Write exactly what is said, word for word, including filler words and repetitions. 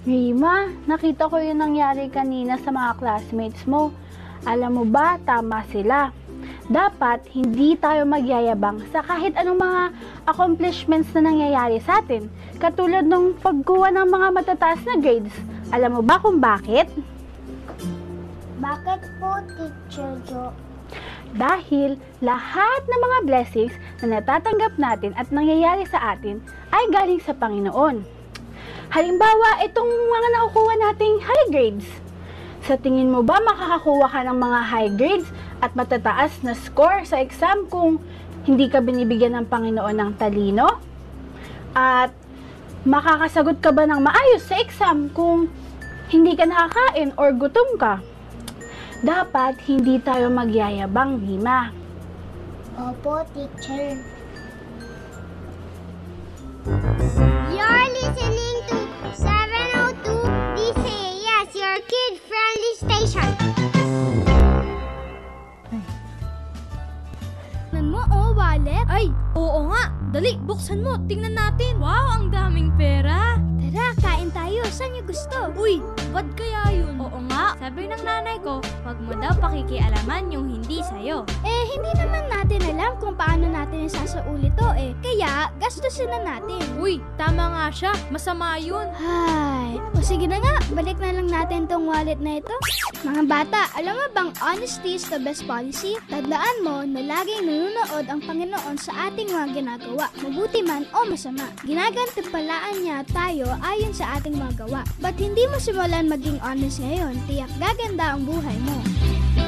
Rima, nakita ko yung nangyari kanina sa mga classmates mo. Alam mo ba, tama sila. Dapat hindi tayo magyayabang sa kahit anong mga accomplishments na nangyayari sa atin. Katulad ng pagkuha ng mga matataas na grades. Alam mo ba kung bakit? Bakit po, Teacher Jo? Dahil lahat ng mga blessings na natatanggap natin at nangyayari sa atin ay galing sa Panginoon. Halimbawa, itong mga nakukuha nating high grades. Sa tingin mo ba makakakuha ka ng mga high grades at matataas na score sa exam kung hindi ka binibigyan ng Panginoon ng talino? At makakasagot ka ba ng maayos sa exam kung hindi ka nakakain or gutom ka? Dapat hindi tayo magyayabang, Rima. Opo, Teacher. You're listening to seven oh two D C A S, your kid-friendly station. Tingnan mo, oh, wallet. Ay, oo nga. Dali, buksan mo. Tingnan natin. Wow, ang daming pera. Tara, kain tayo. Saan niyo gusto? Uy, bad kaya yun? Oo nga. Sabi ng nanay ko, wag mo daw pakikialaman yung hindi sa'yo. Eh, hindi naman natin alam kung paano natin isasauli to eh. Kaya, gastusin na natin. Uy, tama nga siya. Masama yun. Hay, o sige na nga. Balik na lang natin tong wallet na ito. Mga bata, alam mo bang honesty is the best policy? Tandaan mo na laging nanonood ang Panginoon sa ating mga ginagawa, mabuti man o masama. Ginagantimpalaan niya tayo ayon sa ating mga gawa. Ba't hindi mo simulan maging honest ngayon? Tiyak gaganda ang buhay mo.